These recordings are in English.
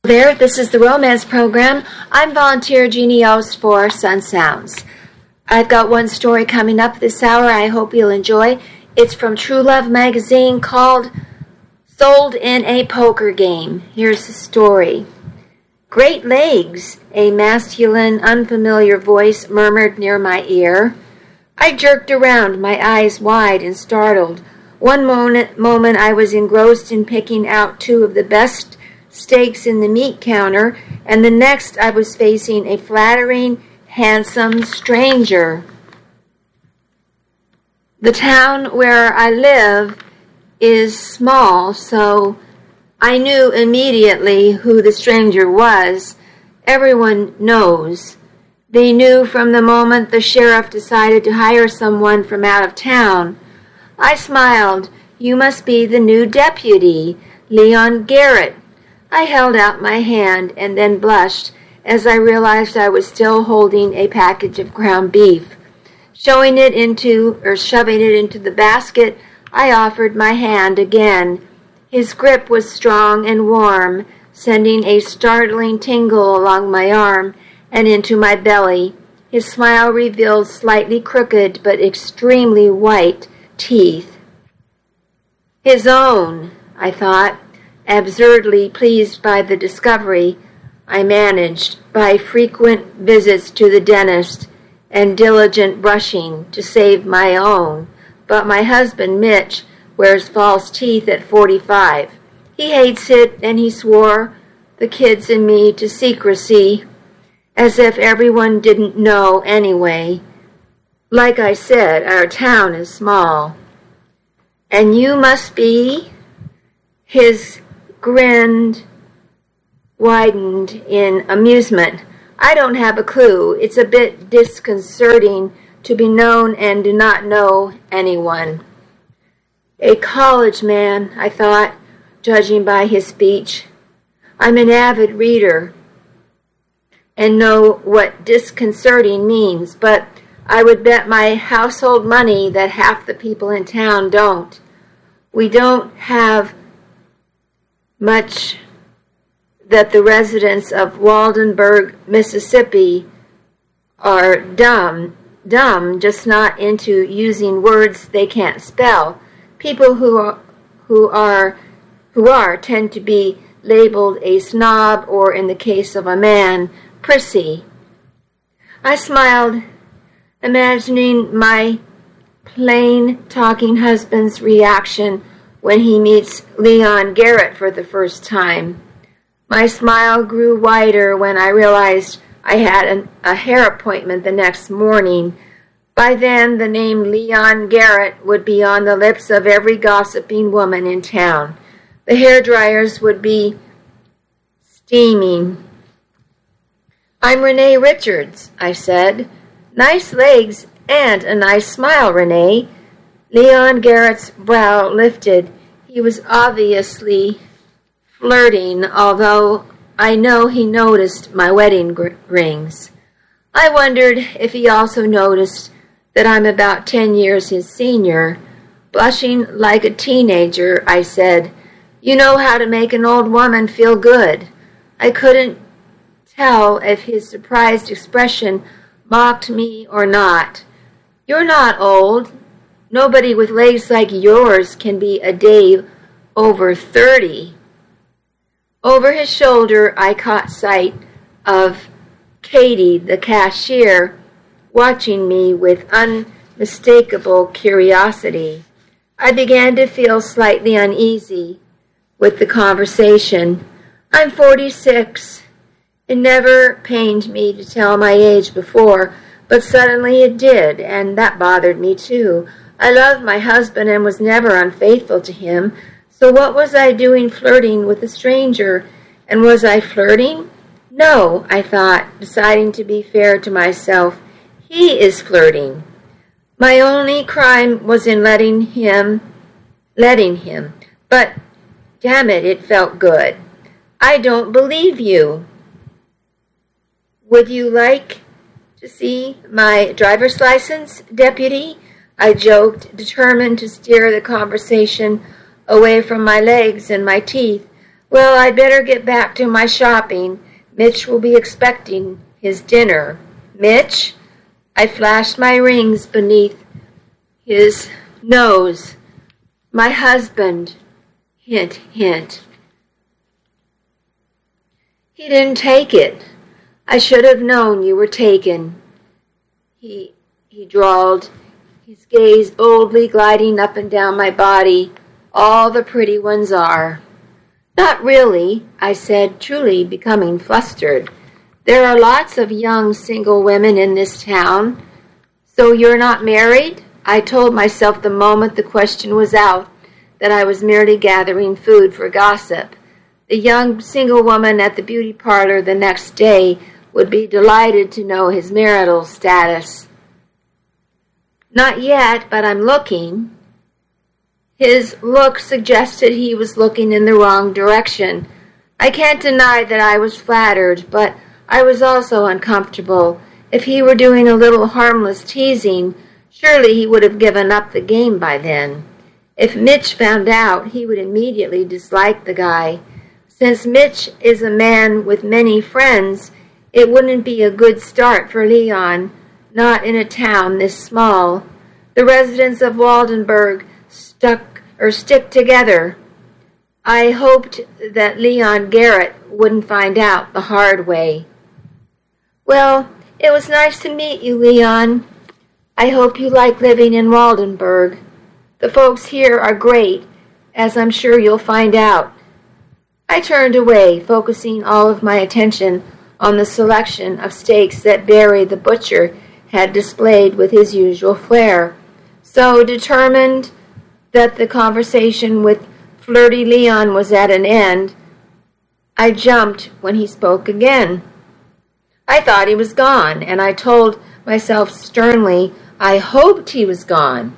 There, this is the Romance Program. I'm volunteer Jeannie Ost for Sun Sounds. I've got one story coming up this hour I hope you'll enjoy. It's from True Love magazine called Sold in a Poker Game. Here's the story. Great legs, a masculine, unfamiliar voice murmured near my ear. I jerked around, my eyes wide and startled. One moment I was engrossed in picking out two of the best steaks in the meat counter, and the next I was facing a flattering, handsome stranger. The town where I live is small, so I knew immediately who the stranger was. Everyone knows. They knew from the moment the sheriff decided to hire someone from out of town. I smiled. You must be the new deputy, Leon Garrett. I held out my hand and then blushed as I realized I was still holding a package of ground beef. Shoving it into the basket, I offered my hand again. His grip was strong and warm, sending a startling tingle along my arm and into my belly. His smile revealed slightly crooked but extremely white teeth. His own, I thought, absurdly pleased by the discovery. I managed, by frequent visits to the dentist and diligent brushing, to save my own. But my husband, Mitch, wears false teeth at 45. He hates it, and he swore the kids and me to secrecy, as if everyone didn't know anyway. Like I said, our town is small. And you must be? His grin widened in amusement. I don't have a clue. It's a bit disconcerting to be known and do not know anyone. A college man, I thought, judging by his speech. I'm an avid reader and know what disconcerting means, but I would bet my household money that half the people in town don't. We don't have much that the residents of Waldenburg, Mississippi are dumb, just not into using words they can't spell. People who are tend to be labeled a snob, or in the case of a man, prissy. I smiled, imagining my plain talking husband's reaction when he meets Leon Garrett for the first time. My smile grew wider when I realized I had a hair appointment the next morning. By then, the name Leon Garrett would be on the lips of every gossiping woman in town. The hairdryers would be steaming. I'm Renee Richards, I said. Nice legs and a nice smile, Renee. Leon Garrett's brow lifted. He was obviously flirting, although I know he noticed my wedding rings. I wondered if he also noticed that I'm about 10 years his senior. Blushing like a teenager, I said, You know how to make an old woman feel good. I couldn't tell if his surprised expression mocked me or not. You're not old. Nobody with legs like yours can be a day over 30. Over his shoulder, I caught sight of Katie, the cashier, watching me with unmistakable curiosity. I began to feel slightly uneasy with the conversation. I'm 46. It never pained me to tell my age before, but suddenly it did, and that bothered me too. I loved my husband and was never unfaithful to him, so what was I doing flirting with a stranger? And was I flirting? No, I thought, deciding to be fair to myself. He is flirting. My only crime was in letting him, but damn it, it felt good. I don't believe you. Would you like to see my driver's license, deputy? I joked, determined to steer the conversation away from my legs and my teeth. Well, I'd better get back to my shopping. Mitch will be expecting his dinner. Mitch? I flashed my rings beneath his nose. My husband. Hint, hint. He didn't take it. I should have known you were taken. He drawled, his gaze boldly gliding up and down my body. All the pretty ones are. Not really, I said, truly becoming flustered. There are lots of young single women in this town. So you're not married? I told myself the moment the question was out that I was merely gathering food for gossip. The young single woman at the beauty parlor the next day would be delighted to know his marital status. Not yet, but I'm looking. His look suggested he was looking in the wrong direction. I can't deny that I was flattered, but I was also uncomfortable. If he were doing a little harmless teasing, surely he would have given up the game by then. If Mitch found out, he would immediately dislike the guy. Since Mitch is a man with many friends, it wouldn't be a good start for Leon, not in a town this small. The residents of Waldenburg stick together. I hoped that Leon Garrett wouldn't find out the hard way. Well, it was nice to meet you, Leon. I hope you like living in Waldenburg. The folks here are great, as I'm sure you'll find out. I turned away, focusing all of my attention on the selection of steaks that Barry the butcher had displayed with his usual flair. So determined that the conversation with flirty Leon was at an end, I jumped when he spoke again. I thought he was gone, and I told myself sternly I hoped he was gone.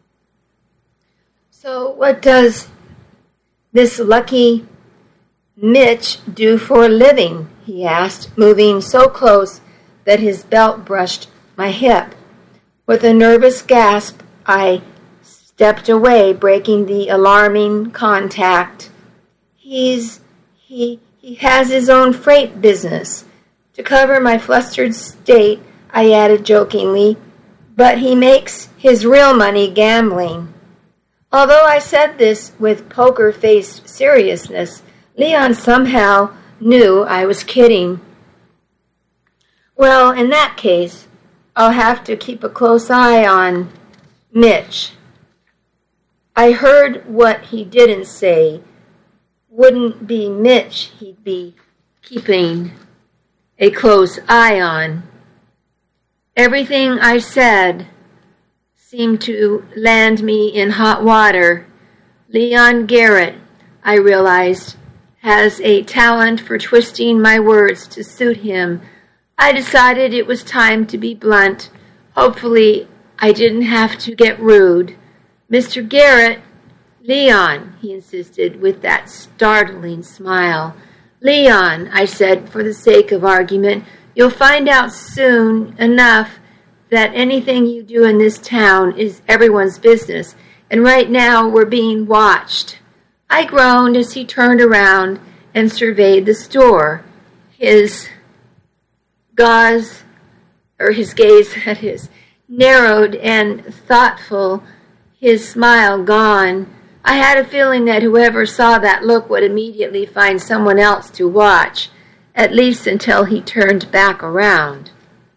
So what does this lucky Mitch do for a living? He asked, moving so close that his belt brushed my hip. With a nervous gasp, I stepped away, breaking the alarming contact. He has his own freight business. To cover my flustered state, I added jokingly, but he makes his real money gambling. Although I said this with poker-faced seriousness, Leon somehow knew I was kidding. Well, in that case, I'll have to keep a close eye on Mitch. I heard what he didn't say. Wouldn't be Mitch he'd be keeping a close eye on. Everything I said seemed to land me in hot water. Leon Garrett, I realized, has a talent for twisting my words to suit him. I decided it was time to be blunt. Hopefully, I didn't have to get rude. Mr. Garrett, Leon, he insisted with that startling smile. Leon, I said for the sake of argument, you'll find out soon enough that anything you do in this town is everyone's business, and right now we're being watched. I groaned as he turned around and surveyed the store. His gaze narrowed and thoughtful, his smile gone. I had a feeling that whoever saw that look would immediately find someone else to watch, at least until he turned back around.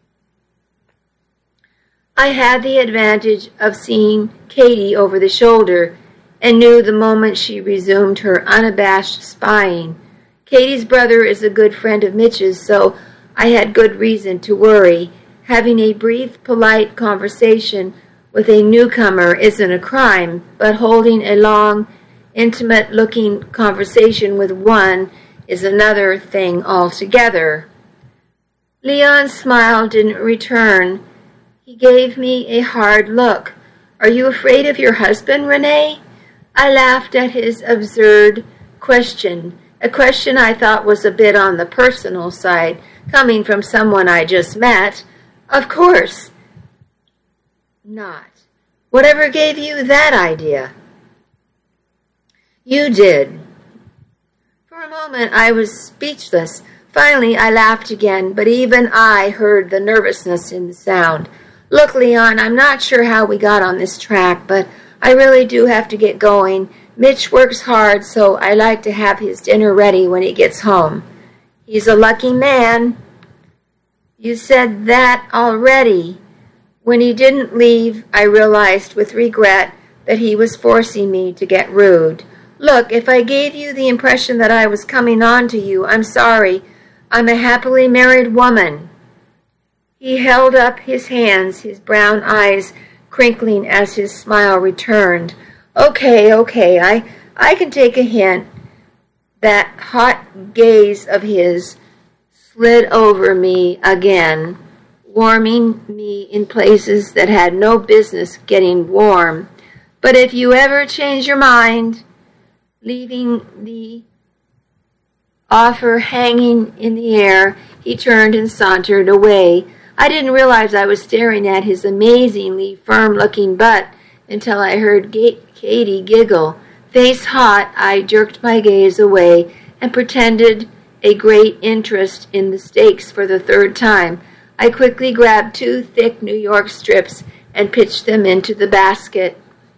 I had the advantage of seeing Katie over the shoulder and knew the moment she resumed her unabashed spying. Katie's brother is a good friend of Mitch's, so I had good reason to worry. Having a brief, polite conversation with a newcomer isn't a crime, but holding a long, intimate-looking conversation with one is another thing altogether. Leon's smile didn't return. He gave me a hard look. Are you afraid of your husband, Renee? I laughed at his absurd question, a question I thought was a bit on the personal side, coming from someone I just met. Of course not. Whatever gave you that idea? You did. For a moment, I was speechless. Finally, I laughed again, but even I heard the nervousness in the sound. Look, Leon, I'm not sure how we got on this track, but I really do have to get going. Mitch works hard, so I like to have his dinner ready when he gets home. He's a lucky man. You said that already. When he didn't leave, I realized with regret that he was forcing me to get rude. Look, if I gave you the impression that I was coming on to you, I'm sorry. I'm a happily married woman. He held up his hands, his brown eyes crinkling as his smile returned. Okay, I can take a hint. That hot gaze of his slid over me again, warming me in places that had no business getting warm. But if you ever change your mind, leaving the offer hanging in the air, he turned and sauntered away. I didn't realize I was staring at his amazingly firm-looking butt until I heard Katie giggle. Face hot, I jerked my gaze away and pretended a great interest in the steaks for the third time. I quickly grabbed 2 thick New York strips and pitched them into the basket.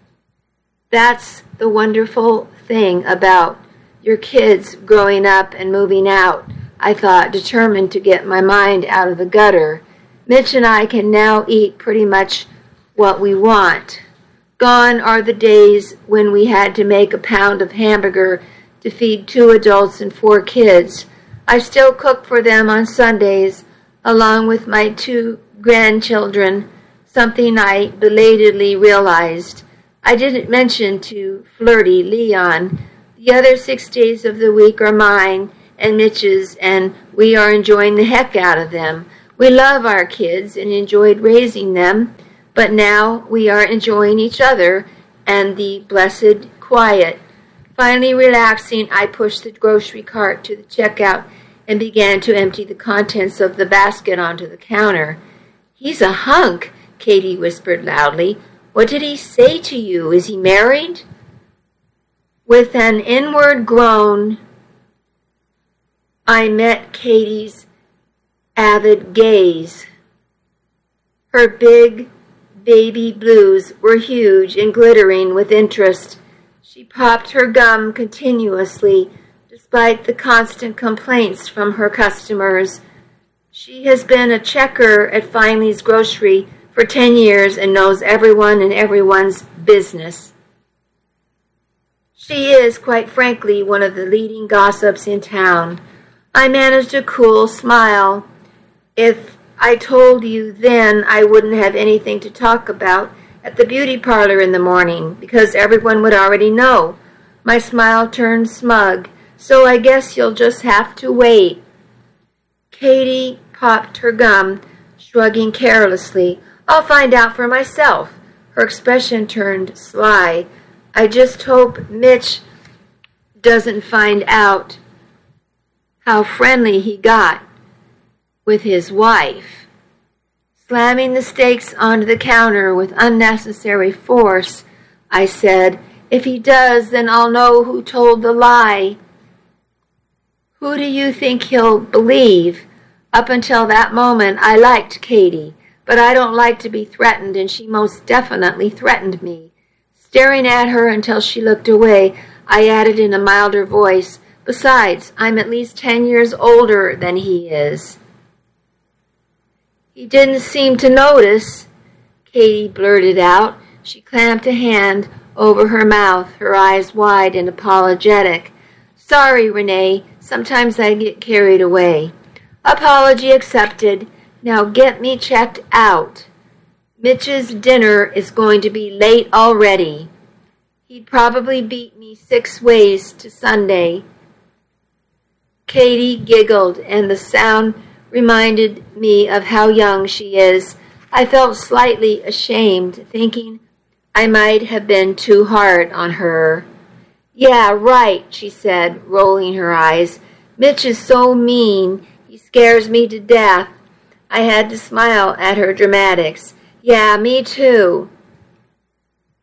That's the wonderful thing about your kids growing up and moving out, I thought, determined to get my mind out of the gutter. Mitch and I can now eat pretty much what we want. Gone are the days when we had to make a pound of hamburger to feed 2 adults and 4 kids. I still cook for them on Sundays, along with my 2 grandchildren, something I belatedly realized. I didn't mention to flirty Leon. The other 6 days of the week are mine and Mitch's, and we are enjoying the heck out of them. We love our kids and enjoyed raising them, but now we are enjoying each other and the blessed quiet. Finally relaxing, I pushed the grocery cart to the checkout and began to empty the contents of the basket onto the counter. He's a hunk, Katie whispered loudly. What did he say to you? Is he married? With an inward groan, I met Katie's avid gaze. Her big baby blues were huge and glittering with interest. She popped her gum continuously, despite the constant complaints from her customers. She has been a checker at Finley's Grocery for 10 years and knows everyone and everyone's business. She is, quite frankly, one of the leading gossips in town. I managed a cool smile. If I told you then, I wouldn't have anything to talk about at the beauty parlor in the morning, because everyone would already know. My smile turned smug, so I guess you'll just have to wait. Katie popped her gum, shrugging carelessly. I'll find out for myself. Her expression turned sly. I just hope Mitch doesn't find out how friendly he got with his wife. Slamming the steaks onto the counter with unnecessary force, I said, if he does, then I'll know who told the lie. Who do you think he'll believe? Up until that moment, I liked Katie, but I don't like to be threatened, and she most definitely threatened me. Staring at her until she looked away, I added in a milder voice, besides, I'm at least 10 years older than he is. He didn't seem to notice, Katie blurted out. She clamped a hand over her mouth, her eyes wide and apologetic. Sorry, Renee, sometimes I get carried away. Apology accepted. Now get me checked out. Mitch's dinner is going to be late already. He'd probably beat me 6 ways to Sunday. Katie giggled, and the sound reminded me of how young she is. I felt slightly ashamed, thinking I might have been too hard on her. Yeah, right, she said, rolling her eyes. Mitch is so mean. He scares me to death. I had to smile at her dramatics. Yeah, me too.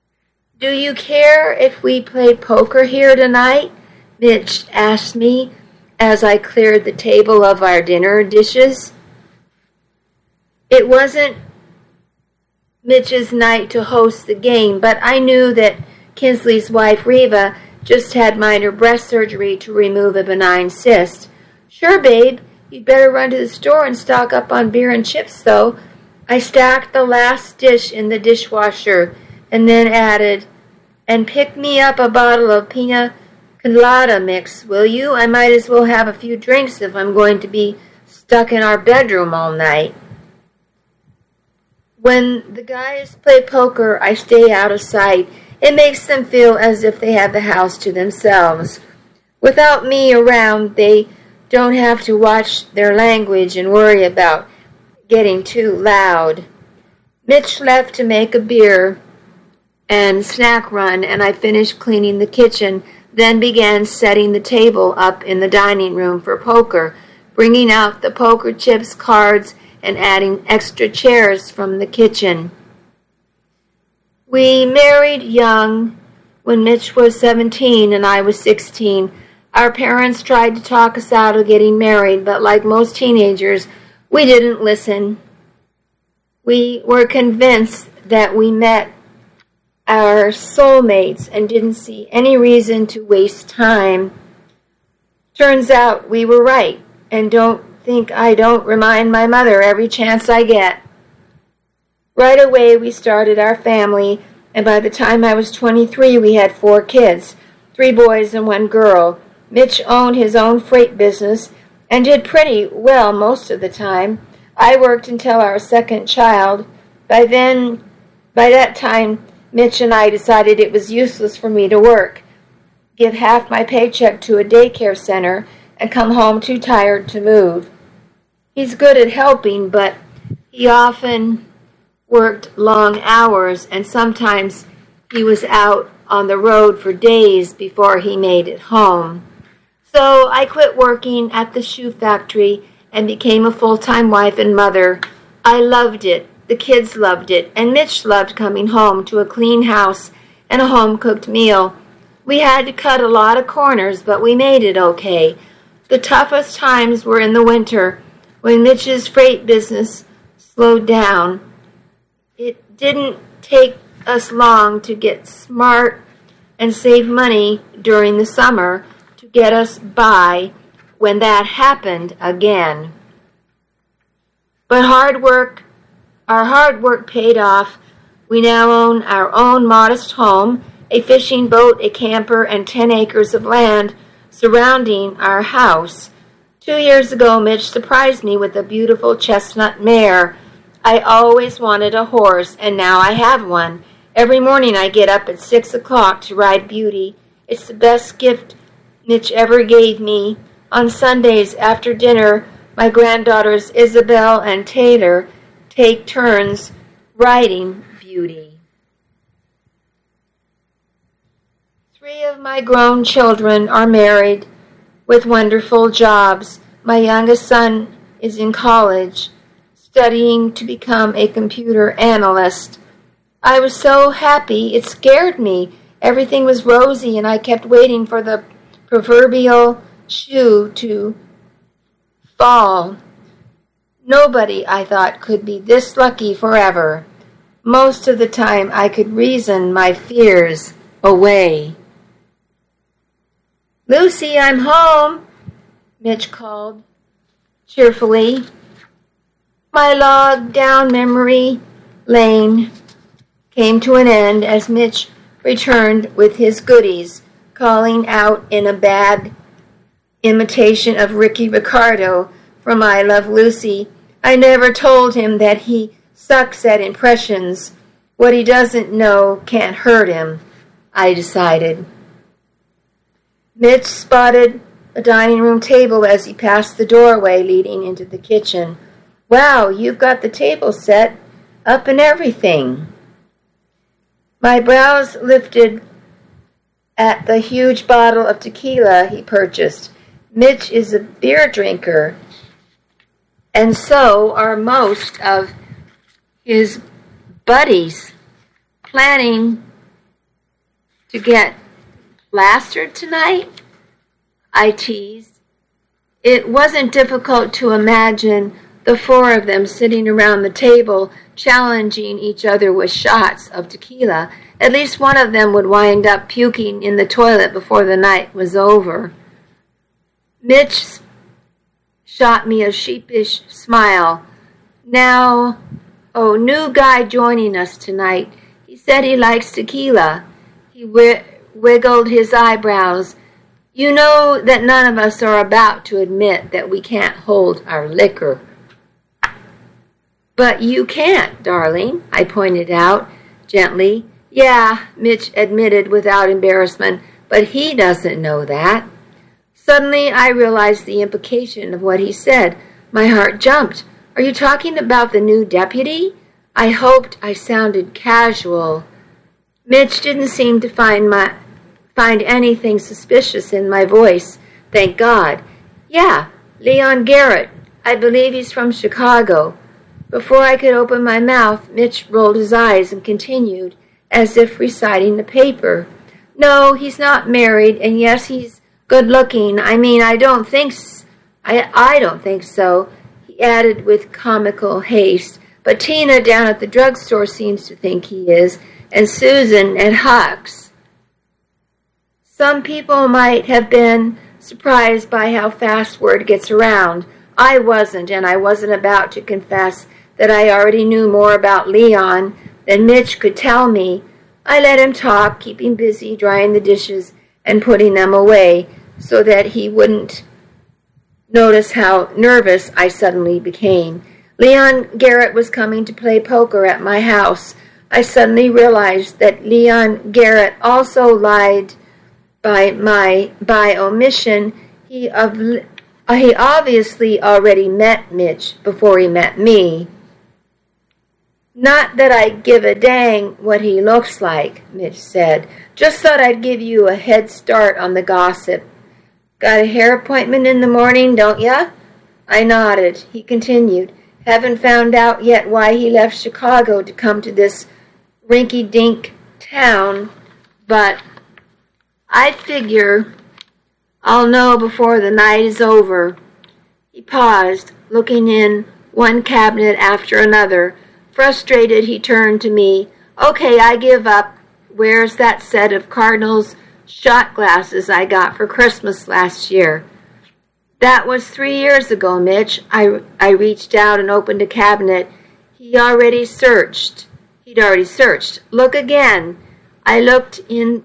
Do you care if we play poker here tonight? Mitch asked me. as I cleared the table of our dinner dishes. It wasn't Mitch's night to host the game, but I knew that Kinsley's wife, Reva, just had minor breast surgery to remove a benign cyst. "Sure, babe, you'd better run to the store and stock up on beer and chips, though." I stacked the last dish in the dishwasher and then added, "And pick me up a bottle of pina colada mix, will you? I might as well have a few drinks if I'm going to be stuck in our bedroom all night." When the guys play poker, I stay out of sight. It makes them feel as if they have the house to themselves. Without me around, they don't have to watch their language and worry about getting too loud. Mitch left to make a beer and snack run, and I finished cleaning the kitchen, then began setting the table up in the dining room for poker, bringing out the poker chips, cards, and adding extra chairs from the kitchen. We married young when Mitch was 17 and I was 16. Our parents tried to talk us out of getting married, but like most teenagers, we didn't listen. We were convinced that we met our soulmates and didn't see any reason to waste time. Turns out we were right, and don't think I don't remind my mother every chance I get. Right away we started our family, and by the time I was 23 we had 4 kids, 3 boys and 1 girl. Mitch owned his own freight business and did pretty well most of the time. I worked until our second child. By that time, Mitch and I decided it was useless for me to work, give half my paycheck to a daycare center, and come home too tired to move. He's good at helping, but he often worked long hours, and sometimes he was out on the road for days before he made it home. So I quit working at the shoe factory and became a full-time wife and mother. I loved it, the kids loved it, and Mitch loved coming home to a clean house and a home-cooked meal. We had to cut a lot of corners, but we made it okay. The toughest times were in the winter, when Mitch's freight business slowed down. It didn't take us long to get smart and save money during the summer to get us by when that happened again. But our hard work paid off. We now own our own modest home, a fishing boat, a camper, and 10 acres of land surrounding our house. 2 years ago, Mitch surprised me with a beautiful chestnut mare. I always wanted a horse, and now I have one. Every morning I get up at 6 o'clock to ride Beauty. It's the best gift Mitch ever gave me. On Sundays after dinner, my granddaughters Isabel and Taylor take turns riding Beauty. 3 of my grown children are married with wonderful jobs. My youngest son is in college, studying to become a computer analyst. I was so happy, it scared me. Everything was rosy, and I kept waiting for the proverbial shoe to fall. Nobody, I thought, could be this lucky forever. Most of the time I could reason my fears away. "Lucy, I'm home," Mitch called cheerfully. My logged down memory lane came to an end as Mitch returned with his goodies, calling out in a bad imitation of Ricky Ricardo from I Love Lucy. I never told him that he sucks at impressions. What he doesn't know can't hurt him, I decided. Mitch spotted a dining room table as he passed the doorway leading into the kitchen. "Wow, you've got the table set up and everything." My brows lifted at the huge bottle of tequila he purchased. Mitch is a beer drinker, and so are most of his buddies. Planning to get plastered tonight? I teased. It wasn't difficult to imagine the four of them sitting around the table, challenging each other with shots of tequila. At least one of them would wind up puking in the toilet before the night was over. Mitch shot me a sheepish smile. Now, new guy joining us tonight. He said he likes tequila. He wiggled his eyebrows. You know that none of us are about to admit that we can't hold our liquor. But you can't, darling, I pointed out gently. Yeah, Mitch admitted without embarrassment, but he doesn't know that. Suddenly I realized the implication of what he said. My heart jumped. Are you talking about the new deputy? I hoped I sounded casual. Mitch didn't seem to find anything suspicious in my voice. Thank God. Yeah, Leon Garrett. I believe he's from Chicago. Before I could open my mouth, Mitch rolled his eyes and continued, as if reciting the paper. No, he's not married, and yes, he's good-looking. I don't think so, he added with comical haste. But Tina down at the drugstore seems to think he is, and Susan at Huck's. Some people might have been surprised by how fast word gets around. I wasn't, and I wasn't about to confess that I already knew more about Leon than Mitch could tell me. I let him talk, keeping busy drying the dishes and putting them away so that he wouldn't notice how nervous I suddenly became. Leon Garrett was coming to play poker at my house. I suddenly realized that Leon Garrett also lied by omission. He obviously already met Mitch before he met me. Not that I give a dang what he looks like, Mitch said. Just thought I'd give you a head start on the gossip. Got a hair appointment in the morning, don't ya? I nodded. He continued. Haven't found out yet why he left Chicago to come to this rinky-dink town, but I figure I'll know before the night is over. He paused, looking in one cabinet after another. Frustrated, he turned to me. Okay, I give up. Where's that set of Cardinals shot glasses I got for Christmas last year? That was 3 years ago, Mitch. I reached out and opened a cabinet. He'd already searched. Look again. I looked in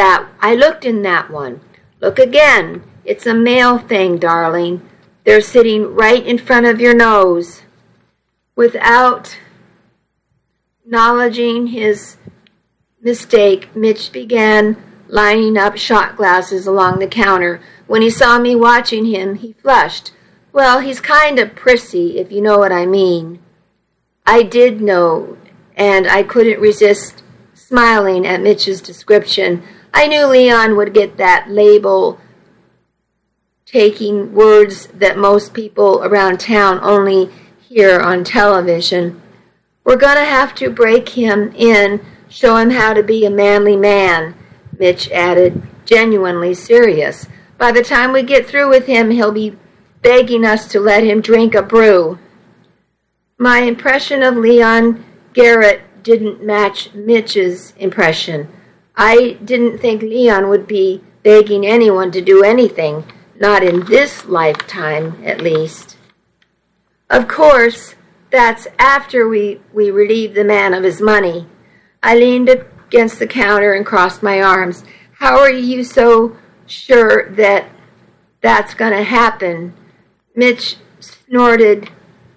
that one. Look again. It's a male thing, darling. They're sitting right in front of your nose. Without acknowledging his mistake, Mitch began lining up shot glasses along the counter. When he saw me watching him, he flushed. Well, he's kind of prissy, if you know what I mean. I did know, and I couldn't resist smiling at Mitch's description. I knew Leon would get that label, taking words that most people around town only hear on television. We're going to have to break him in, show him how to be a manly man, Mitch added, genuinely serious. By the time we get through with him, he'll be begging us to let him drink a brew. My impression of Leon Garrett didn't match Mitch's impression. I didn't think Leon would be begging anyone to do anything, not in this lifetime, at least. Of course, that's after we relieve the man of his money. I leaned against the counter and crossed my arms. How are you so sure that that's going to happen? Mitch snorted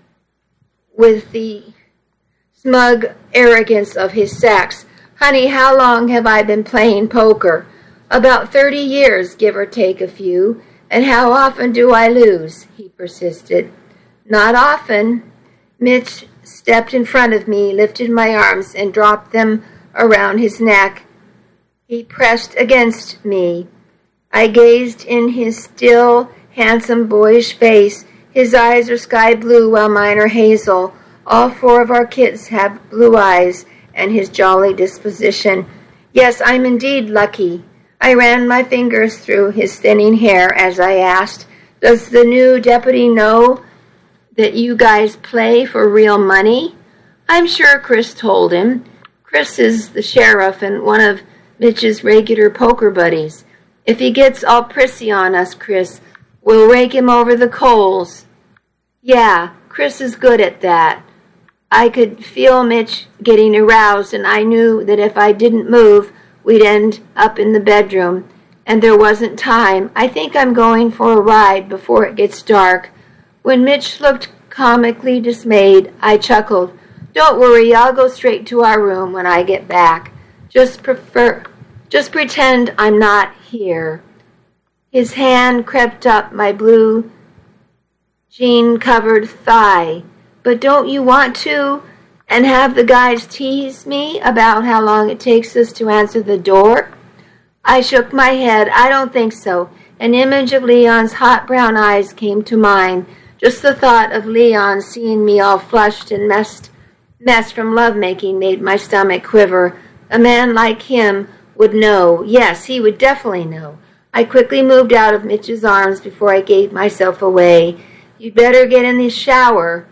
with the smug arrogance of his sex. Honey, how long have I been playing poker? About 30 years, give or take a few. And how often do I lose? He persisted. Not often. Mitch stepped in front of me, lifted my arms, and dropped them around his neck. He pressed against me. I gazed in his still, handsome, boyish face. His eyes are sky blue, while mine are hazel. All four of our kids have blue eyes, and his jolly disposition. Yes, I'm indeed lucky. I ran my fingers through his thinning hair as I asked, Does the new deputy know that you guys play for real money? I'm sure Chris told him. Chris is the sheriff and one of Mitch's regular poker buddies. If he gets all prissy on us, Chris, we'll rake him over the coals. Yeah, Chris is good at that. I could feel Mitch getting aroused, and I knew that if I didn't move, we'd end up in the bedroom. And there wasn't time. I think I'm going for a ride before it gets dark. When Mitch looked comically dismayed, I chuckled. Don't worry, I'll go straight to our room when I get back. Just pretend I'm not here. His hand crept up my blue jean-covered thigh. But don't you want to? And have the guys tease me about how long it takes us to answer the door? I shook my head. I don't think so. An image of Leon's hot brown eyes came to mind. Just the thought of Leon seeing me all flushed and mess from lovemaking made my stomach quiver. A man like him would know. Yes, he would definitely know. I quickly moved out of Mitch's arms before I gave myself away. You'd better get in the shower.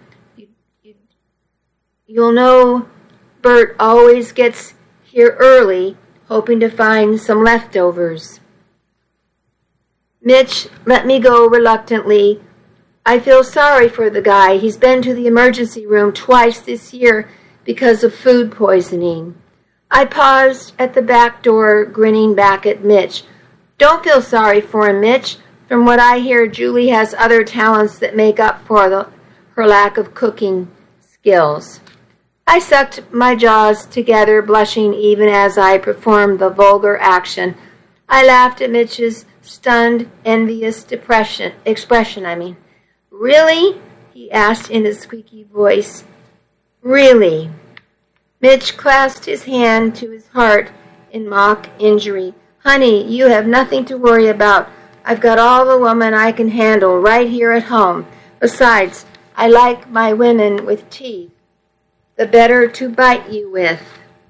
You'll know Bert always gets here early, hoping to find some leftovers. Mitch let me go reluctantly. I feel sorry for the guy. He's been to the emergency room twice this year because of food poisoning. I paused at the back door, grinning back at Mitch. Don't feel sorry for him, Mitch. From what I hear, Julie has other talents that make up for her lack of cooking skills. I sucked my jaws together, blushing even as I performed the vulgar action. I laughed at Mitch's stunned, envious expression. Really? He asked in a squeaky voice. Really? Mitch clasped his hand to his heart in mock injury. Honey, you have nothing to worry about. I've got all the women I can handle right here at home. Besides, I like my women with teeth. The better to bite you with.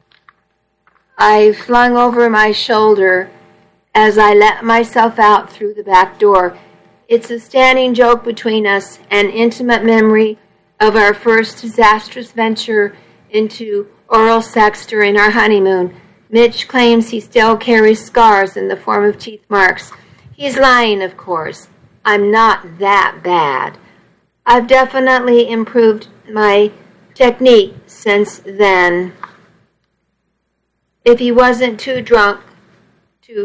I flung over my shoulder as I let myself out through the back door. It's a standing joke between us, an intimate memory of our first disastrous venture into oral sex during our honeymoon. Mitch claims he still carries scars in the form of teeth marks. He's lying, of course. I'm not that bad. I've definitely improved my technique since then. If he wasn't too drunk to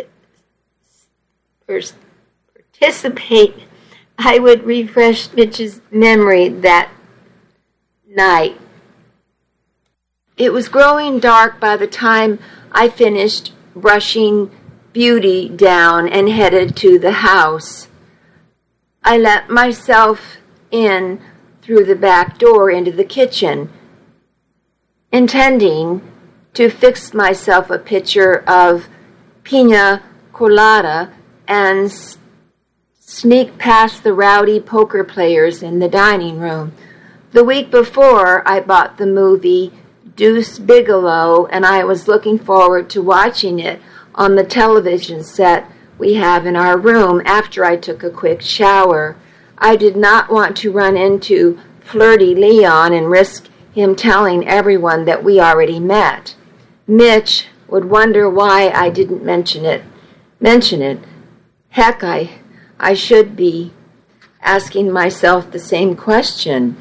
participate, I would refresh Mitch's memory that night. It was growing dark by the time I finished brushing Beauty down and headed to the house. I let myself in through the back door into the kitchen, intending to fix myself a pitcher of pina colada and sneak past the rowdy poker players in the dining room. The week before, I bought the movie Deuce Bigalow, and I was looking forward to watching it on the television set we have in our room after I took a quick shower. I did not want to run into flirty Leon and risk him telling everyone that we already met. Mitch would wonder why I didn't mention it. Heck, I should be asking myself the same question.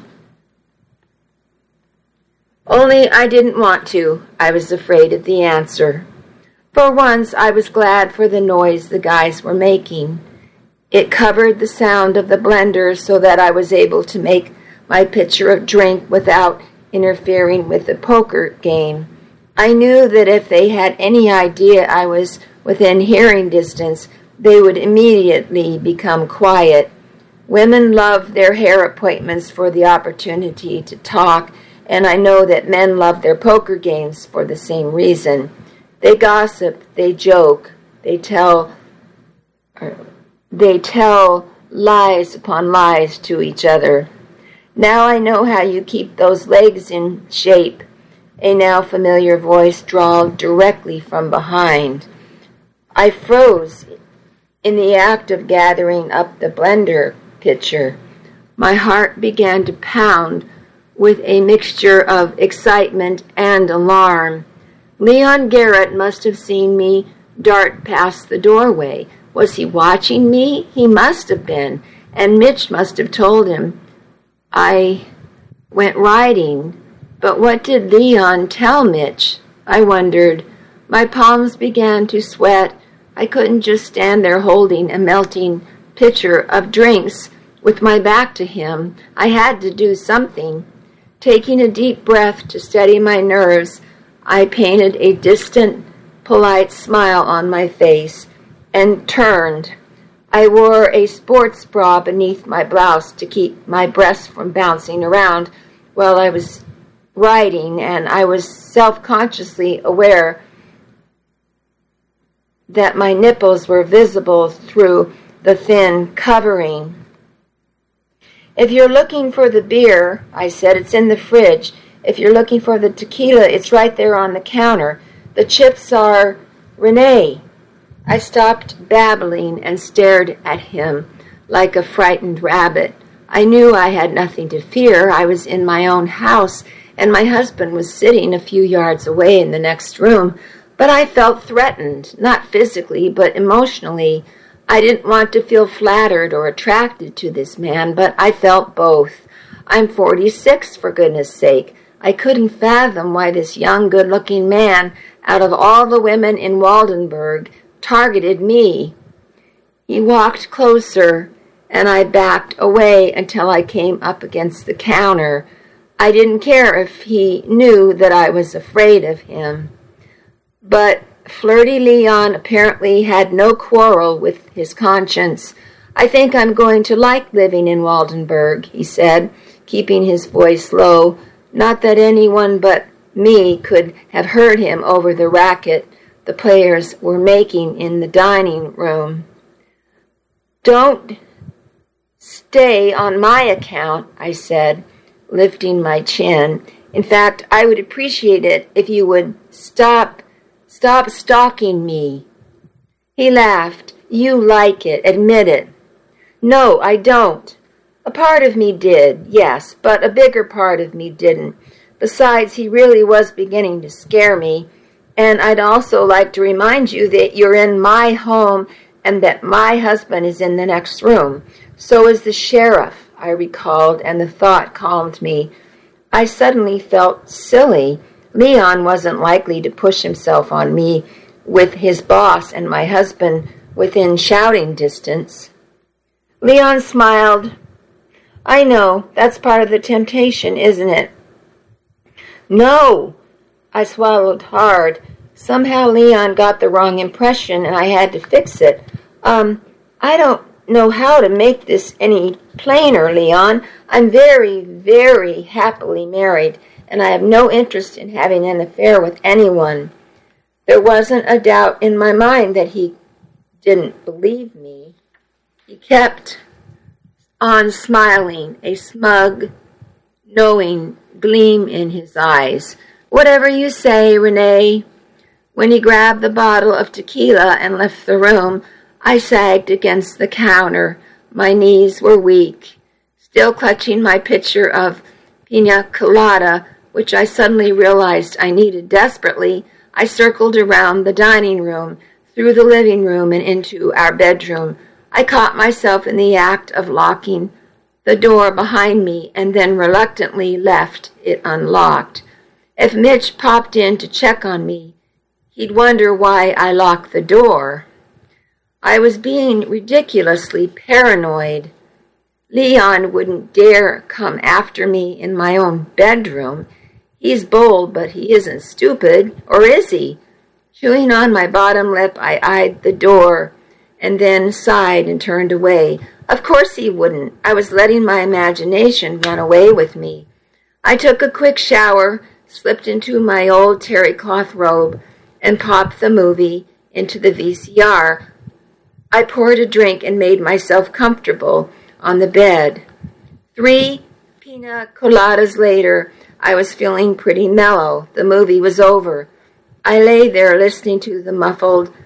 Only I didn't want to. I was afraid of the answer. For once, I was glad for the noise the guys were making. It covered the sound of the blender so that I was able to make my pitcher of drink without interfering with the poker game. I knew that if they had any idea I was within hearing distance, they would immediately become quiet. Women love their hair appointments for the opportunity to talk, and I know that men love their poker games for the same reason. They gossip, they joke, they tell lies upon lies to each other. Now I know how you keep those legs in shape. A now familiar voice drawled directly from behind. I froze In the act of gathering up the blender pitcher, my heart began to pound with a mixture of excitement and alarm. Leon Garrett must have seen me dart past the doorway. Was he watching me? He must have been, and Mitch must have told him. I went riding, but what did Leon tell Mitch? I wondered. My palms began to sweat. I couldn't just stand there holding a melting pitcher of drinks with my back to him. I had to do something. Taking a deep breath to steady my nerves, I painted a distant, polite smile on my face and turned. I wore a sports bra beneath my blouse to keep my breasts from bouncing around while I was riding, and I was self-consciously aware that my nipples were visible through the thin covering. If you're looking for the beer, I said, it's in the fridge. If you're looking for the tequila, it's right there on the counter. The chips are Renee. I stopped babbling and stared at him like a frightened rabbit. I knew I had nothing to fear. I was in my own house, and my husband was sitting a few yards away in the next room. But I felt threatened, not physically, but emotionally. I didn't want to feel flattered or attracted to this man, but I felt both. I'm 46, for goodness sake. I couldn't fathom why this young, good-looking man, out of all the women in Waldenburg, targeted me. He walked closer, and I backed away until I came up against the counter. I didn't care if he knew that I was afraid of him. But flirty Leon apparently had no quarrel with his conscience. I think I'm going to like living in Waldenburg, he said, keeping his voice low. Not that anyone but me could have heard him over the racket the players were making in the dining room. Don't stay on my account, I said, lifting my chin. In fact, I would appreciate it if you would stop stalking me. He laughed. You like it. Admit it. No, I don't. A part of me did, yes, but a bigger part of me didn't. Besides, he really was beginning to scare me. And I'd also like to remind you that you're in my home and that my husband is in the next room. So is the sheriff, I recalled, and the thought calmed me. I suddenly felt silly. Leon wasn't likely to push himself on me with his boss and my husband within shouting distance. Leon smiled. I know, that's part of the temptation, isn't it? No! I swallowed hard. Somehow Leon got the wrong impression and I had to fix it. I don't know how to make this any plainer, Leon. I'm very, very happily married, and I have no interest in having an affair with anyone. There wasn't a doubt in my mind that he didn't believe me. He kept on smiling, a smug, knowing gleam in his eyes. Whatever you say, Renee. When he grabbed the bottle of tequila and left the room, I sagged against the counter. My knees were weak. Still clutching my pitcher of pina colada, which I suddenly realized I needed desperately, I circled around the dining room, through the living room, and into our bedroom. I caught myself in the act of locking the door behind me and then reluctantly left it unlocked. If Mitch popped in to check on me, he'd wonder why I locked the door. I was being ridiculously paranoid. Leon wouldn't dare come after me in my own bedroom. He's bold, but he isn't stupid, or is he? Chewing on my bottom lip, I eyed the door and then sighed and turned away. Of course he wouldn't. I was letting my imagination run away with me. I took a quick shower, slipped into my old terry cloth robe, and popped the movie into the VCR. I poured a drink and made myself comfortable on the bed. 3 pina coladas later, I was feeling pretty mellow. The movie was over. I lay there listening to the muffled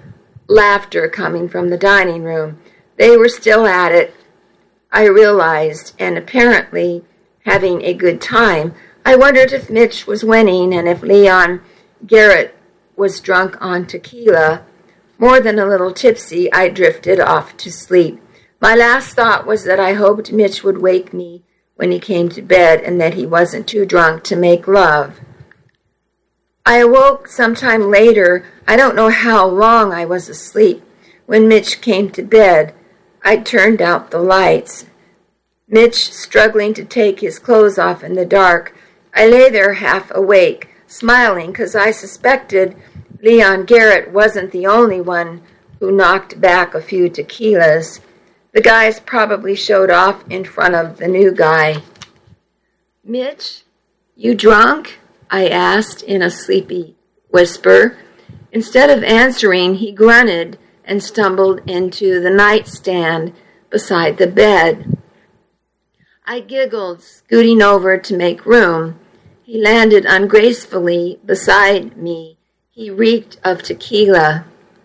laughter coming from the dining room. They were still at it, I realized, and apparently having a good time. I wondered if Mitch was winning and if Leon Garrett was drunk on tequila. More than a little tipsy, I drifted off to sleep. My last thought was that I hoped Mitch would wake me when he came to bed and that he wasn't too drunk to make love. I awoke sometime later. I don't know how long I was asleep. When Mitch came to bed, I turned out the lights. Mitch struggling to take his clothes off in the dark. I lay there half awake, smiling because I suspected Leon Garrett wasn't the only one who knocked back a few tequilas. The guys probably showed off in front of the new guy. "Mitch, you drunk?" I asked in a sleepy whisper. Instead of answering, he grunted and stumbled into the nightstand beside the bed. I giggled, scooting over to make room. He landed ungracefully beside me. He reeked of tequila.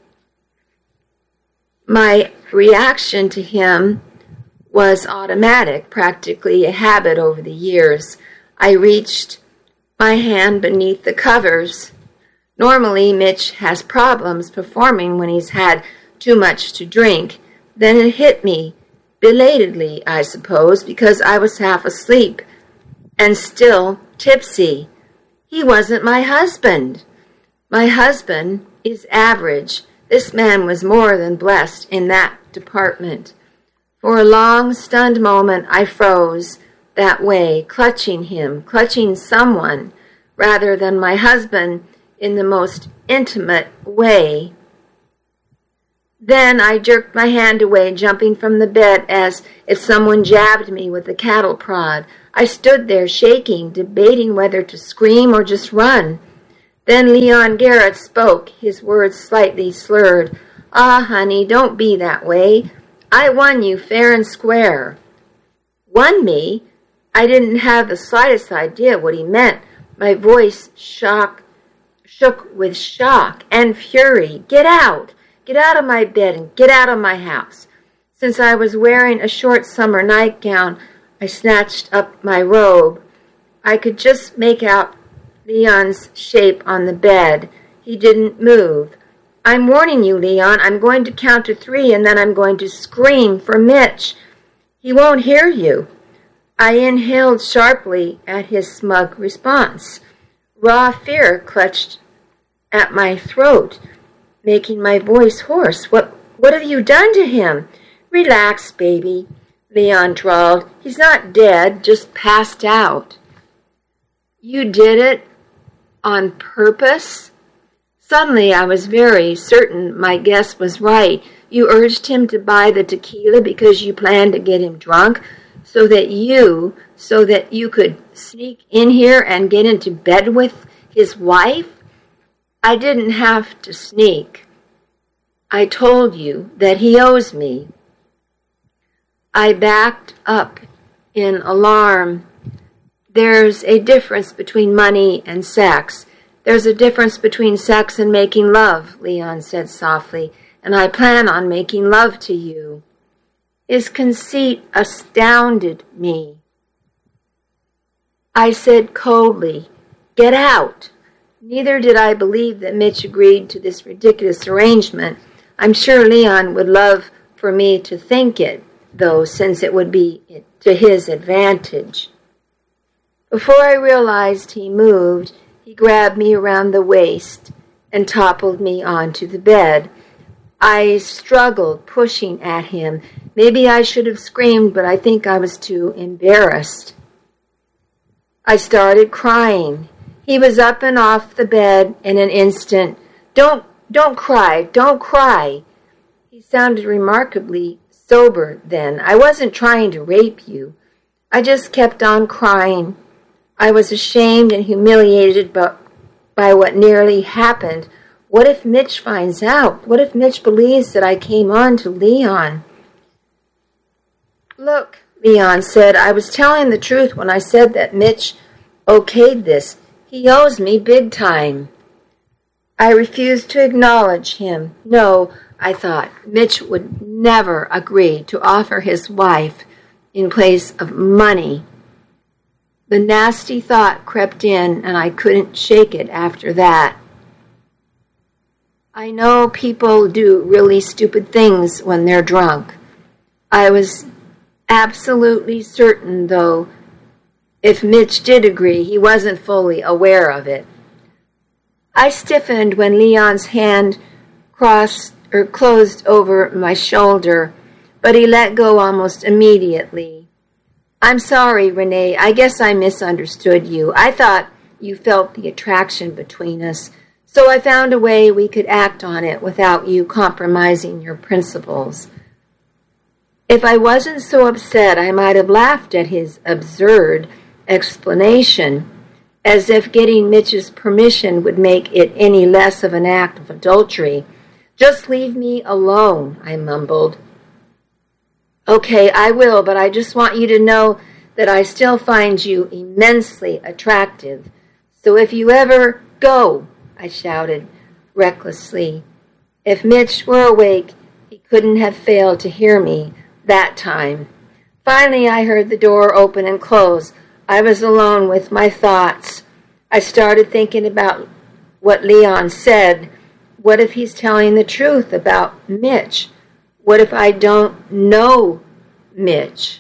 My reaction to him was automatic, practically a habit over the years. I reached my hand beneath the covers. Normally, Mitch has problems performing when he's had too much to drink. Then it hit me, belatedly, I suppose, because I was half asleep and still tipsy. He wasn't my husband. My husband is average. This man was more than blessed in that department. For a long, stunned moment, I froze that way, clutching him, clutching someone, rather than my husband in the most intimate way. Then I jerked my hand away, jumping from the bed as if someone jabbed me with a cattle prod. I stood there shaking, debating whether to scream or just run. Then Leon Garrett spoke, his words slightly slurred. "Ah, honey, don't be that way. I won you fair and square." "Won me?" I didn't have the slightest idea what he meant. My voice shook with shock and fury. "Get out! Get out of my bed and get out of my house." Since I was wearing a short summer nightgown, I snatched up my robe. I could just make out Leon's shape on the bed. He didn't move. "I'm warning you, Leon. I'm going to count to 3 and then I'm going to scream for Mitch. He won't hear you." I inhaled sharply at his smug response. Raw fear clutched at my throat, making my voice hoarse. What have you done to him?" "Relax, baby," Leon drawled. "He's not dead, just passed out." "You did it on purpose?" Suddenly I was very certain my guess was right. "You urged him to buy the tequila because you planned to get him drunk so that you could sneak in here and get into bed with his wife?" "I didn't have to sneak. I told you that he owes me." I backed up in alarm. "There's a difference between money and sex. There's a difference between sex and making love," Leon said softly, "and I plan on making love to you." His conceit astounded me. I said coldly, "Get out." Neither did I believe that Mitch agreed to this ridiculous arrangement. I'm sure Leon would love for me to think it, though, since it would be to his advantage. Before I realized he moved, he grabbed me around the waist and toppled me onto the bed. I struggled, pushing at him. Maybe I should have screamed, but I think I was too embarrassed. I started crying. He was up and off the bed in an instant. Don't cry, don't cry." He sounded remarkably sober then. "I wasn't trying to rape you. I just kept on crying. I was ashamed and humiliated by what nearly happened. What if Mitch finds out? What if Mitch believes that I came on to Leon?" "Look," Leon said, "I was telling the truth when I said that Mitch okayed this. He owes me big time." I refused to acknowledge him. "No, I thought, Mitch would never agree to offer his wife in place of money. The nasty thought crept in, and I couldn't shake it after that. I know people do really stupid things when they're drunk. I was absolutely certain, though, if Mitch did agree, he wasn't fully aware of it. I stiffened when Leon's hand closed over my shoulder, but he let go almost immediately. I'm sorry, Renee. I guess I misunderstood you. I thought you felt the attraction between us, so I found a way we could act on it without you compromising your principles. If I wasn't so upset, I might have laughed at his absurd explanation, as if getting Mitch's permission would make it any less of an act of adultery. Just leave me alone, I mumbled. Okay, I will, but I just want you to know that I still find you immensely attractive. So if you ever go, I shouted recklessly. If Mitch were awake, he couldn't have failed to hear me that time. Finally, I heard the door open and close. I was alone with my thoughts. I started thinking about what Leon said. What if he's telling the truth about Mitch? What if I don't know Mitch?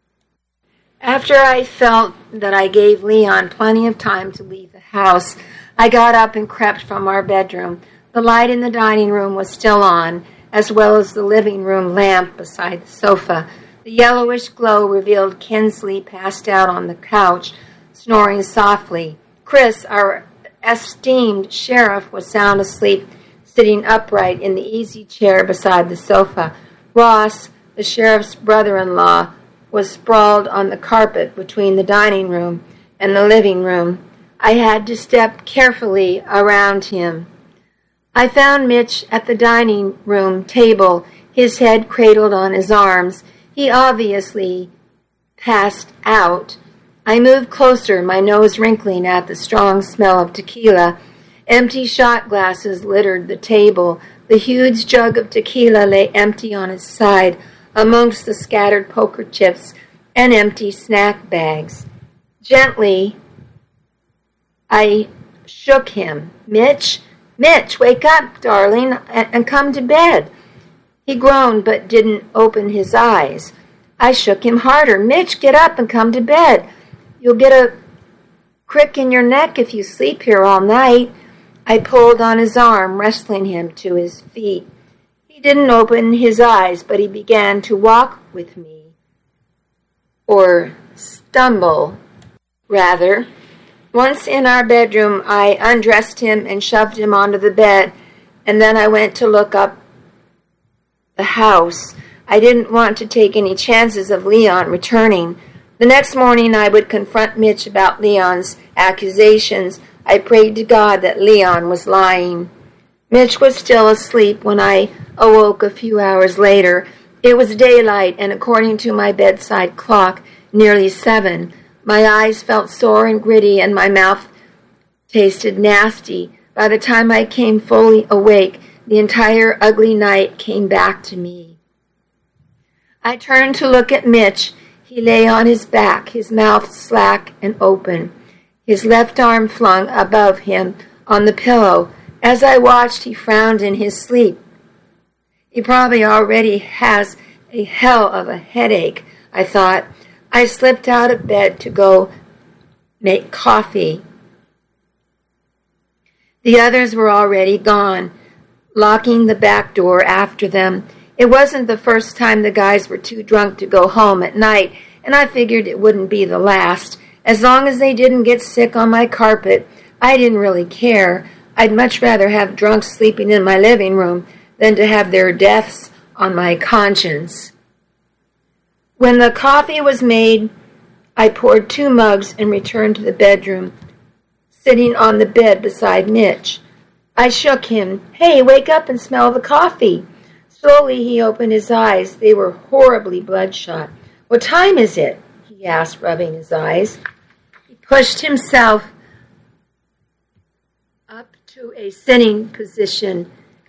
After I felt that I gave Leon plenty of time to leave the house, I got up and crept from our bedroom. The light in the dining room was still on, as well as the living room lamp beside the sofa. The yellowish glow revealed Kinsley passed out on the couch, snoring softly. Chris, our esteemed sheriff, was sound asleep, sitting upright in the easy chair beside the sofa. Ross, the sheriff's brother-in-law, was sprawled on the carpet between the dining room and the living room. I had to step carefully around him. I found Mitch at the dining room table, his head cradled on his arms. He obviously passed out. I moved closer, my nose wrinkling at the strong smell of tequila. Empty shot glasses littered the table. The huge jug of tequila lay empty on its side, amongst the scattered poker chips and empty snack bags. Gently, I shook him. Mitch, wake up, darling, and come to bed. He groaned but didn't open his eyes. I shook him harder. Mitch, get up and come to bed. You'll get a crick in your neck if you sleep here all night. I pulled on his arm, wrestling him to his feet. He didn't open his eyes, but he began to walk with me. Or stumble, rather. Once in our bedroom, I undressed him and shoved him onto the bed, and then I went to look up the house. I didn't want to take any chances of Leon returning. The next morning, I would confront Mitch about Leon's accusations. I prayed to God that Leon was lying. Mitch was still asleep when I awoke a few hours later. It was daylight, and according to my bedside clock, nearly 7. My eyes felt sore and gritty, and my mouth tasted nasty. By the time I came fully awake, the entire ugly night came back to me. I turned to look at Mitch. He lay on his back, his mouth slack and open, his left arm flung above him on the pillow. As I watched, he frowned in his sleep. He probably already has a hell of a headache, I thought. I slipped out of bed to go make coffee. The others were already gone, locking the back door after them. It wasn't the first time the guys were too drunk to go home at night, and I figured it wouldn't be the last. As long as they didn't get sick on my carpet, I didn't really care. I'd much rather have drunks sleeping in my living room than to have their deaths on my conscience. When the coffee was made, I poured 2 mugs and returned to the bedroom, sitting on the bed beside Mitch. I shook him. Hey, wake up and smell the coffee. Slowly he opened his eyes. They were horribly bloodshot. What time is it? He asked, rubbing his eyes. He pushed himself up to a sitting position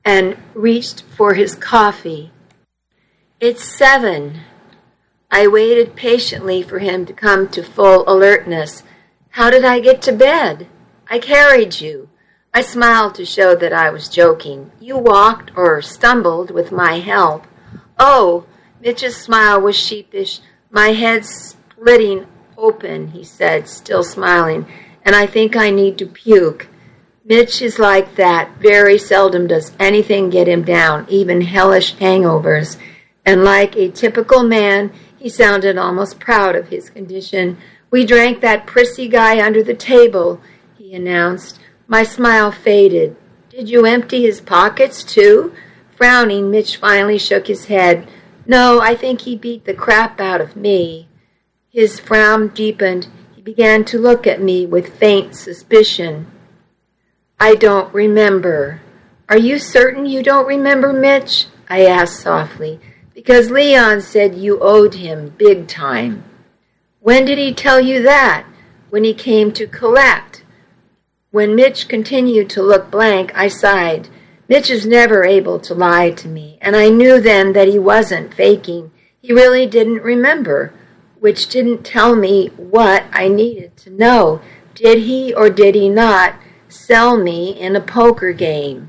and reached for his coffee. "It's 7. I waited patiently for him to come to full alertness. "How did I get to bed?" "I carried you." I smiled to show that I was joking. "You walked or stumbled with my help." "Oh," Mitch's smile was sheepish. "My head's splitting open," he said, still smiling, "and I think I need to puke." Mitch is like that. Very seldom does anything get him down, even hellish hangovers. And like a typical man, he sounded almost proud of his condition. "We drank that prissy guy under the table," he announced. My smile faded. "Did you empty his pockets, too?" Frowning, Mitch finally shook his head. "No, I think he beat the crap out of me." His frown deepened. He began to look at me with faint suspicion. "I don't remember." "Are you certain you don't remember, Mitch?" I asked softly. "Because Leon said you owed him big time." "When did he tell you that?" "When he came to collect." When Mitch continued to look blank, I sighed. Mitch is never able to lie to me, and I knew then that he wasn't faking. He really didn't remember, which didn't tell me what I needed to know. Did he or did he not sell me in a poker game?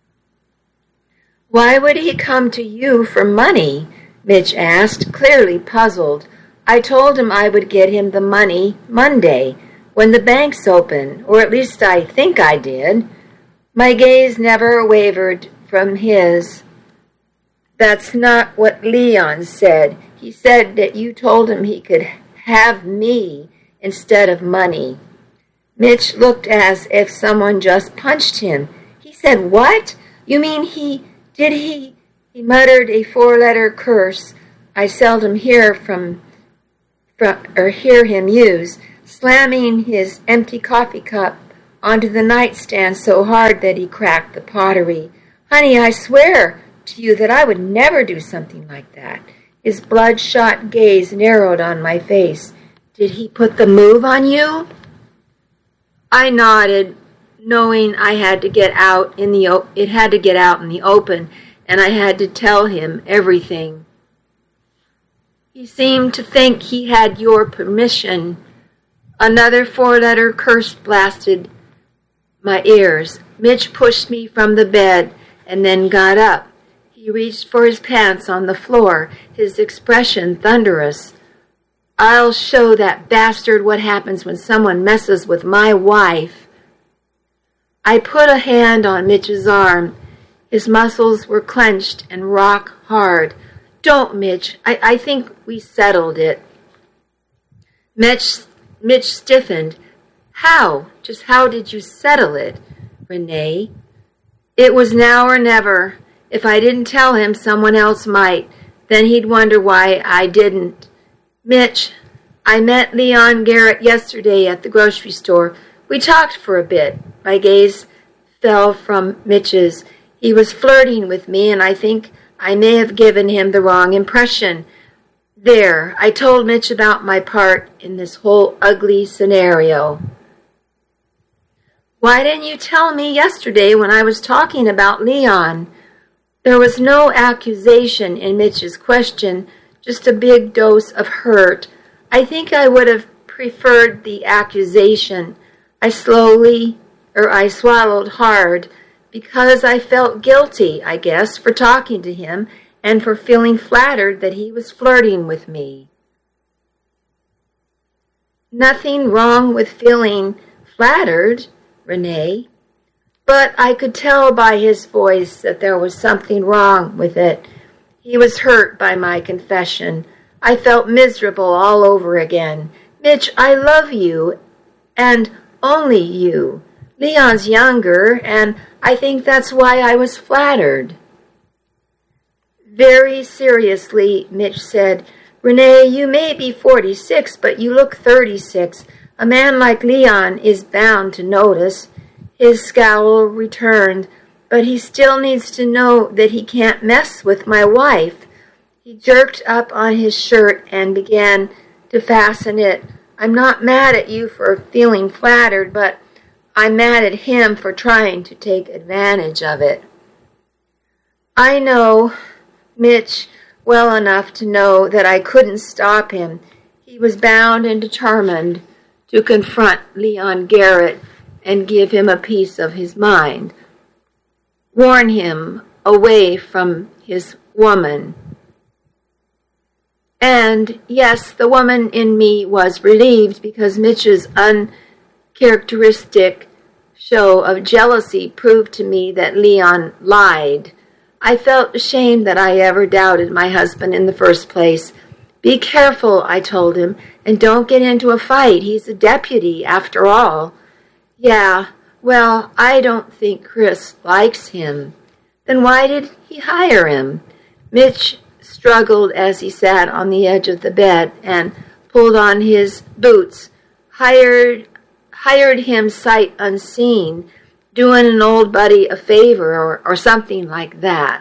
"Why would he come to you for money?" Mitch asked, clearly puzzled. "I told him I would get him the money Monday, when the bank's open, or at least I think I did." My gaze never wavered from his. "That's not what Leon said. He said that you told him he could have me instead of money." Mitch looked as if someone just punched him. "He said what? You mean he muttered a 4-letter curse I seldom hear hear him use, slamming his empty coffee cup onto the nightstand so hard that he cracked the pottery. "Honey, I swear to you that I would never do something like that." His bloodshot gaze narrowed on my face. "Did he put the move on you?" I nodded, knowing it had to get out in the open, and I had to tell him everything. "He seemed to think he had your permission." Another 4-letter curse blasted my ears. Mitch pushed me from the bed and then got up. He reached for his pants on the floor, his expression thunderous. "I'll show that bastard what happens when someone messes with my wife." I put a hand on Mitch's arm. His muscles were clenched and rock hard. "Don't, Mitch. I think we settled it." Mitch stiffened. "How? Just how did you settle it, Renee?" "It was now or never. If I didn't tell him, someone else might. Then he'd wonder why I didn't. Mitch, I met Leon Garrett yesterday at the grocery store. We talked for a bit." My gaze fell from Mitch's. "He was flirting with me, and I think I may have given him the wrong impression. There, I told Mitch about my part in this whole ugly scenario." "Why didn't you tell me yesterday when I was talking about Leon?" There was no accusation in Mitch's question, just a big dose of hurt. I think I would have preferred the accusation. I swallowed hard, because I felt guilty, I guess, for talking to him and for feeling flattered that he was flirting with me. Nothing wrong with feeling flattered, Renee. But I could tell by his voice that there was something wrong with it. He was hurt by my confession. I felt miserable all over again. "Mitch, I love you, and only you. Leon's younger, and I think that's why I was flattered." Very seriously, Mitch said, "Renee, you may be 46, but you look 36. A man like Leon is bound to notice." His scowl returned, "But he still needs to know that he can't mess with my wife." He jerked up on his shirt and began to fasten it. "I'm not mad at you for feeling flattered, but I'm mad at him for trying to take advantage of it." I know Mitch well enough to know that I couldn't stop him. He was bound and determined to confront Leon Garrett and give him a piece of his mind, warn him away from his woman. And yes, the woman in me was relieved because Mitch's uncharacteristic show of jealousy proved to me that Leon lied. I felt ashamed that I ever doubted my husband in the first place. Be careful, I told him, and don't get into a fight. He's a deputy, after all. Yeah, well, I don't think Chris likes him. Then why did he hire him? Mitch struggled as he sat on the edge of the bed and pulled on his boots. Hired him sight unseen, doing an old buddy a favor or something like that.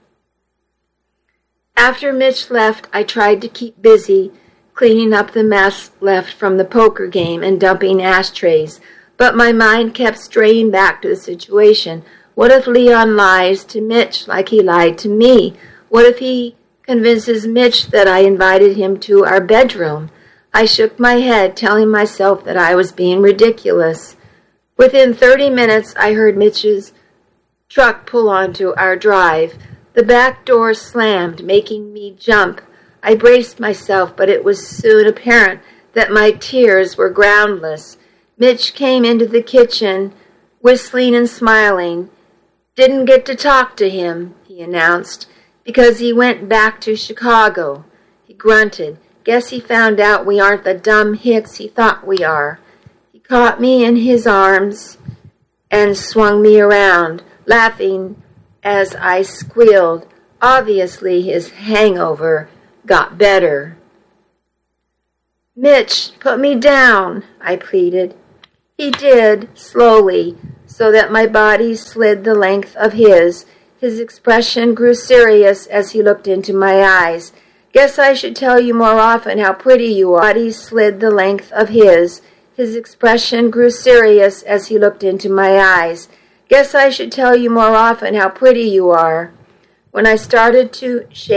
After Mitch left, I tried to keep busy cleaning up the mess left from the poker game and dumping ashtrays, but my mind kept straying back to the situation. What if Leon lies to Mitch like he lied to me? What if he convinces Mitch that I invited him to our bedroom? I shook my head, telling myself that I was being ridiculous. Within 30 minutes, I heard Mitch's truck pull onto our drive. The back door slammed, making me jump. I braced myself, but it was soon apparent that my tears were groundless. Mitch came into the kitchen, whistling and smiling. Didn't get to talk to him, he announced, because he went back to Chicago. He grunted. Guess he found out we aren't the dumb hicks he thought we are. He caught me in his arms and swung me around, laughing as I squealed. Obviously, his hangover got better. Mitch, put me down, I pleaded. He did, slowly, so that my body slid the length of his. His expression grew serious as he looked into my eyes. Guess I should tell you more often how pretty you are. Body slid the length of his. His expression grew serious as he looked into my eyes. Guess I should tell you more often how pretty you are. When I started to shake,